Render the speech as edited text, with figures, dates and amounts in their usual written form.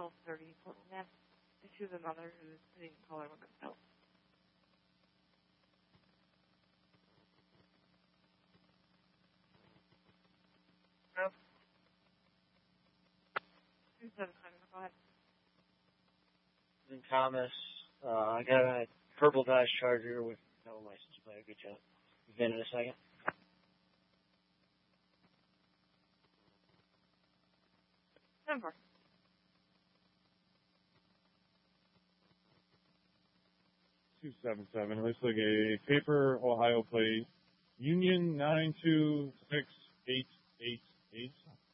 1230 Portland Ave. To the mother who's sitting taller with herself. No. 277, go ahead. Thomas, I got a purple Dodge Charger with no license plate. Good job. You've been in a second. Number. 277. It looks like a paper Ohio plate. Union 926888.